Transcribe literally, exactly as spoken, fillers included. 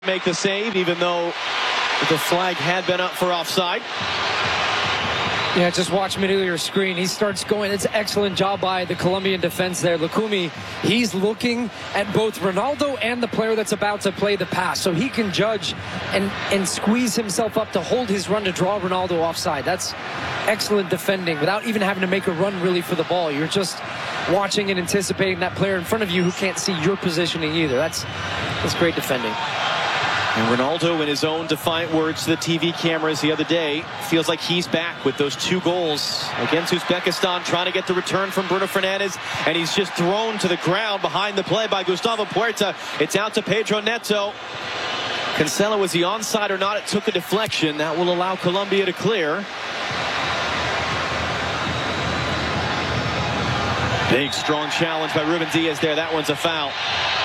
make the save, even though the flag had been up for offside. Yeah, just watch middle of your screen. He starts going. It's an excellent job by the Colombian defense there. Lukumi, he's looking at both Ronaldo and the player that's about to play the pass, so he can judge and, and squeeze himself up to hold his run to draw Ronaldo offside. That's excellent defending without even having to make a run really for the ball. You're just watching and anticipating that player in front of you who can't see your positioning either. That's, that's great defending. And Ronaldo, in his own defiant words to the T V cameras the other day, feels like he's back with those two goals against Uzbekistan, trying to get the return from Bruno Fernandes, and he's just thrown to the ground behind the play by Gustavo Puerta. It's out to Pedro Neto. Cancelo, was he onside or not? It took a deflection. That will allow Colombia to clear. Big, strong challenge by Ruben Diaz there. That one's a foul.